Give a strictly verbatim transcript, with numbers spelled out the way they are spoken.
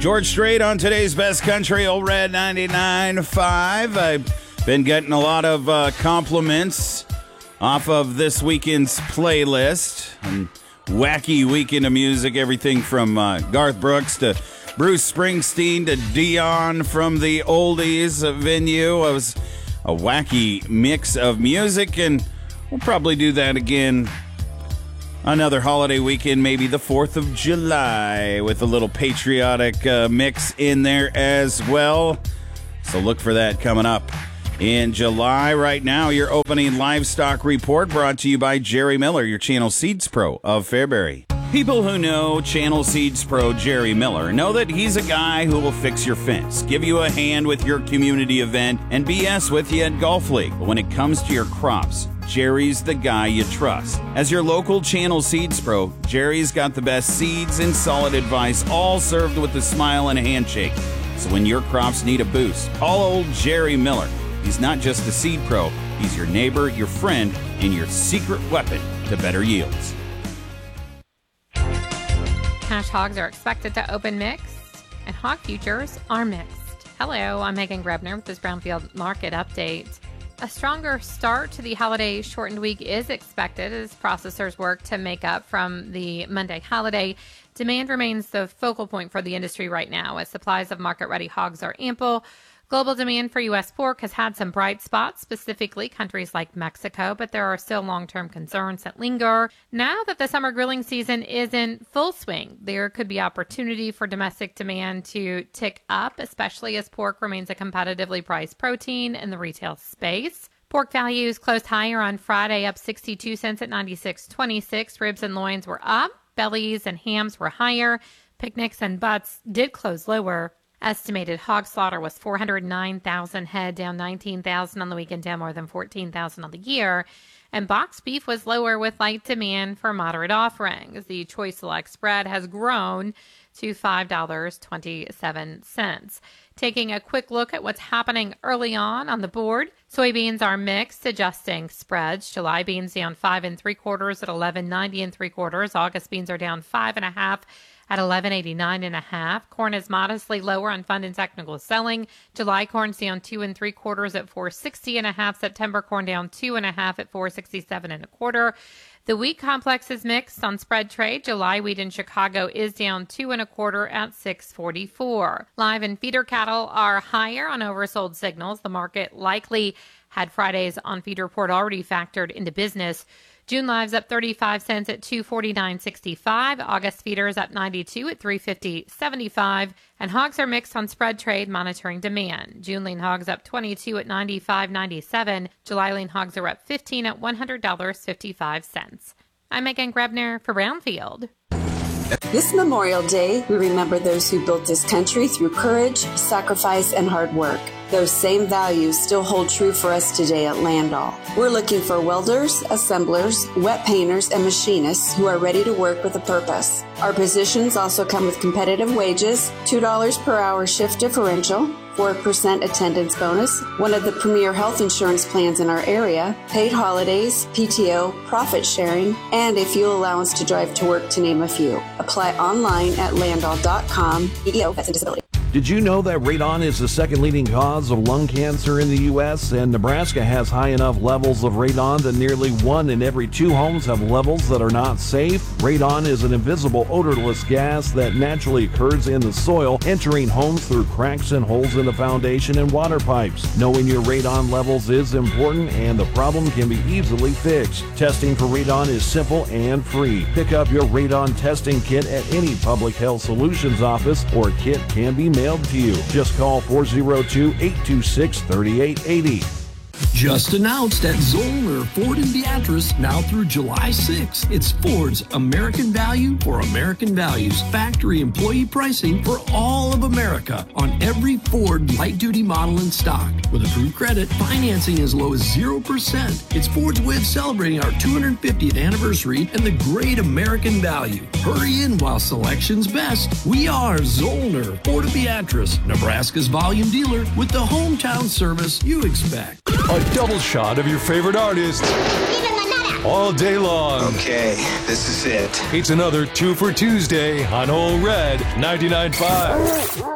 George Strait on today's Best Country, Old Red ninety-nine point five. I've been getting a lot of uh, compliments off of this weekend's playlist. And wacky weekend of music, everything from uh, Garth Brooks to Bruce Springsteen to Dion from the Oldies venue. It was a wacky mix of music, and we'll probably do that again another holiday weekend, maybe the fourth of July, with a little patriotic uh, mix in there as well. So look for that coming up in July. Right now, your opening livestock report brought to you by Jerry Miller, your Channel Seeds Pro of Fairbury. People who know Channel Seeds Pro Jerry Miller know that he's a guy who will fix your fence, give you a hand with your community event, and B S with you at Golf League. But when it comes to your crops, Jerry's the guy you trust. As your local Channel Seeds Pro, Jerry's got the best seeds and solid advice, all served with a smile and a handshake. So when your crops need a boost, call old Jerry Miller. He's not just a seed pro, he's your neighbor, your friend, and your secret weapon to better yields. Cash hogs are expected to open mixed, and hog futures are mixed. Hello, I'm Megan Grebner with this Brownfield Market Update. A stronger start to the holiday shortened week is expected as processors work to make up from the Monday holiday. Demand remains the focal point for the industry right now as supplies of market-ready hogs are ample. Global demand for U S pork has had some bright spots, specifically countries like Mexico, but there are still long-term concerns that linger. Now that the summer grilling season is in full swing, there could be opportunity for domestic demand to tick up, especially as pork remains a competitively priced protein in the retail space. Pork values closed higher on Friday, up sixty-two cents at ninety-six twenty-six. Ribs and loins were up. Bellies and hams were higher. Picnics and butts did close lower. Estimated hog slaughter was four hundred nine thousand head, down nineteen thousand on the weekend, down more than fourteen thousand on the year. And boxed beef was lower with light demand for moderate offerings. The Choice Select spread has grown to five dollars and twenty-seven cents. Taking a quick look at what's happening early on on the board, soybeans are mixed, adjusting spreads. July beans down five and three quarters at eleven ninety and three quarters. August beans are down five and a half at eleven eighty-nine and a half. Corn is modestly lower on fund and technical selling. July corn's down two and three quarters at four sixty and a half. September corn down two and a half at four sixty-seven and a quarter. The wheat complex is mixed on spread trade. July wheat in Chicago is down two and a quarter at six forty-four. Live and feeder cattle are higher on oversold signals. The market likely had Friday's on-feed report already factored into business. June lives up thirty-five cents at two forty-nine sixty-five. August feeders up ninety-two at three fifty seventy-five. And hogs are mixed on spread trade, monitoring demand. June lean hogs up twenty-two at ninety-five ninety-seven. July lean hogs are up fifteen at one hundred dollars and fifty-five cents. I'm Megan Grebner for Brownfield. This Memorial Day, we remember those who built this country through courage, sacrifice, and hard work. Those same values still hold true for us today at Landall. We're looking for welders, assemblers, wet painters, and machinists who are ready to work with a purpose. Our positions also come with competitive wages, two dollars per hour shift differential, four percent attendance bonus, one of the premier health insurance plans in our area, paid holidays, P T O, profit sharing, and a fuel allowance to drive to work, to name a few. Apply online at landall dot com. E E O, that's a disability. Did you know that radon is the second leading cause of lung cancer in the U S? And Nebraska has high enough levels of radon that nearly one in every two homes have levels that are not safe. Radon is an invisible, odorless gas that naturally occurs in the soil, entering homes through cracks and holes in the foundation and water pipes. Knowing your radon levels is important, and the problem can be easily fixed. Testing for radon is simple and free. Pick up your radon testing kit at any Public Health Solutions office, or a kit can be mailed to you. Just call four oh two, eight two six, three eight eight zero. Just announced at Zollner Ford in Beatrice, now through July sixth. It's Ford's American Value for American Values. Factory employee pricing for all of America on every Ford light-duty model in stock. With approved credit, financing as low as zero percent. It's Ford's way of celebrating our two hundred fiftieth anniversary and the great American value. Hurry in while selection's best. We are Zollner Ford of Beatrice, Nebraska's volume dealer with the hometown service you expect. A double shot of your favorite artist. Viva Manada! all day long. Okay, this is it. It's another Two for Tuesday on Ole Red ninety-nine point five.